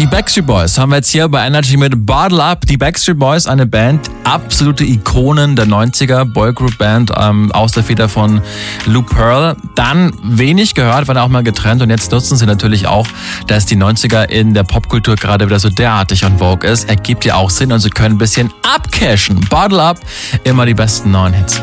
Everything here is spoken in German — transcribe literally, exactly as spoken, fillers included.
Die Backstreet Boys haben wir jetzt hier bei Energy mit Bottle Up. Die Backstreet Boys, eine Band, absolute Ikonen der neunziger, Boygroup-Band ähm, aus der Feder von Lou Pearl. Dann wenig gehört, waren auch mal getrennt und jetzt nutzen sie natürlich auch, dass die neunziger in der Popkultur gerade wieder so derartig on vogue ist. Ergibt ja auch Sinn und sie können ein bisschen abcashen. Bottle Up, immer die besten neuen Hits.